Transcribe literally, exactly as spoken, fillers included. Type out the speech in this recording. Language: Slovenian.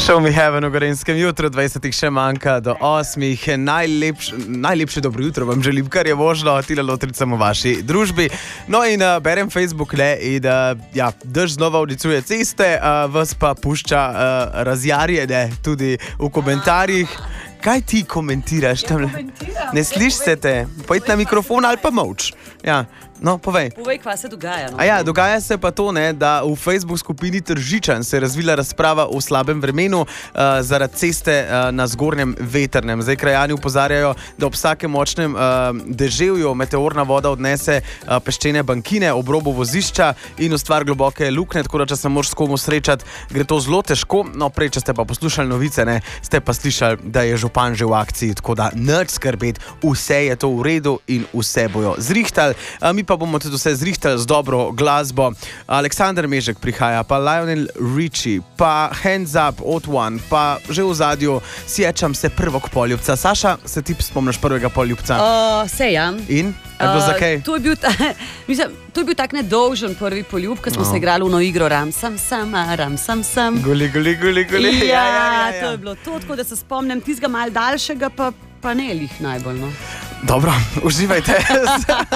Show me heaven v Gorenjskem jutru, dvajsetih še manjka do osmih. Najlepš, najlepše dobro jutro vam želim, kar je možno, Tila Lotrica v vaši družbi. No in uh, berem Facebook, ne, in uh, ja, dež znova ulicuje ceste, uh, vas pa pušča uh, razjarjene tudi v komentarjih. Kaj ti komentiraš tam? Ja, ne slišite te? Pojdi na mikrofon ali pa molč. Ja, no, povej. Povej, kva se dogaja. No? A ja, dogaja se pa to, ne, da v Facebook skupini Tržičan se je razvila razprava o slabem vremenu uh, zaradi ceste uh, na zgornjem Vetrnem. Zdaj krajani upozarjajo, da ob vsakem močnem uh, deževju meteorna voda odnese uh, peščene bankine ob robu vozišča in ustvar globoke luknje, tako da če se moraš s komu srečati, gre to zelo težko. No, prej, če ste pa poslušali novice, ne, ste pa slišali, da je župan že v akciji, tako da nič skrbeti, vse je to v redu in vse bojo zrihtali. Uh, mi pa bomo tudi vse zrihtali z dobro glasbo. Aleksander Mežek prihaja, pa Lionel Richie, pa Hands Up, Hot One, pa že v zadju Sječam se prvog poljubca. Saša, se ti spomniš prvega poljubca? Uh, se, ja. In? Je bilo za kaj? Uh, to, je bil ta, mislim, to je bil tak nedolžen prvi poljub, ko smo No. se igrali v no igro Ram sam sam, a ram sam sam. Guli, guli, guli, guli. Ja, Ja, ja, ja, ja. to je bilo to, tako da se spomnim tistega mal daljšega, pa, pa ne lih najbolj, no. Dobro, uživajte.